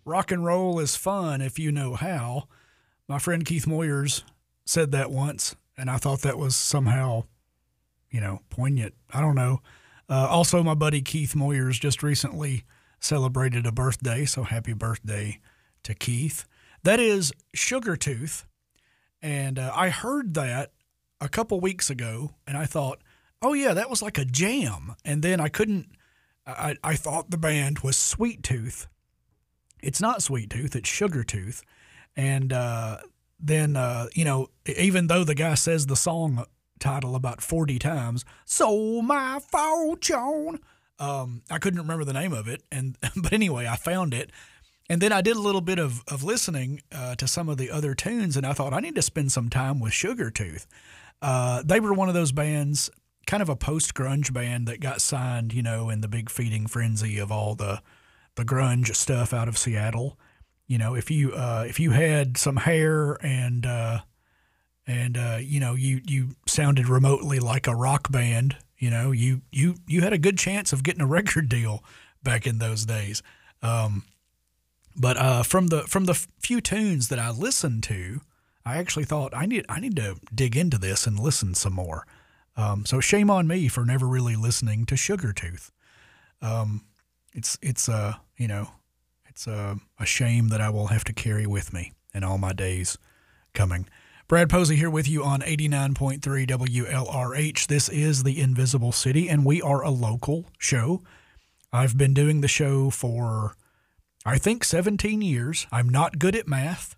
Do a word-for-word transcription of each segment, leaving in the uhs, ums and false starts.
rock and roll is fun if you know how. My friend Keith Moyers said that once, and I thought that was somehow, you know, poignant. I don't know. Uh, also, my buddy Keith Moyers just recently celebrated a birthday, so happy birthday to Keith. That is Sugartooth, and uh, I heard that a couple weeks ago, and I thought, oh yeah, that was like a jam. And then I couldn't, I, I thought the band was Sweet Tooth. It's not Sweet Tooth, it's Sugartooth. And uh, then, uh, you know, even though the guy says the song title about forty times, "Sold My Fortune," um, I couldn't remember the name of it. And but anyway, I found it. And then I did a little bit of, of listening uh, to some of the other tunes, and I thought I need to spend some time with Sugartooth. Uh, they were one of those bands, kind of a post-grunge band that got signed, you know, in the big feeding frenzy of all the the grunge stuff out of Seattle. You know, if you uh, if you had some hair and uh, and uh, you know you you sounded remotely like a rock band, you know, you you you had a good chance of getting a record deal back in those days. Um, but uh, from the from the few tunes that I listened to, I actually thought I need I need to dig into this and listen some more. Um, so shame on me for never really listening to Sugartooth. Um, it's it's uh you know it's uh, a shame that I will have to carry with me in all my days coming. Brad Posey here with you on eighty-nine point three W L R H. This is the Invisible City, and we are a local show. I've been doing the show for I think seventeen years. I'm not good at math,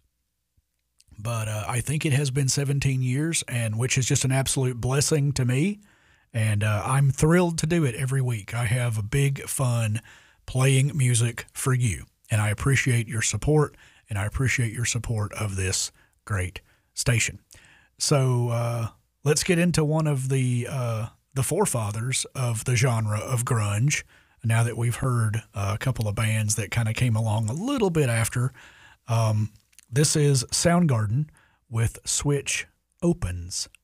but uh, I think it has been seventeen years, and which is just an absolute blessing to me. And uh, I'm thrilled to do it every week. I have a big fun playing music for you, and I appreciate your support, and I appreciate your support of this great station. So uh, let's get into one of the uh, the forefathers of the genre of grunge. Now that we've heard uh, a couple of bands that kind of came along a little bit after. Um, This is Soundgarden with Switch Opens.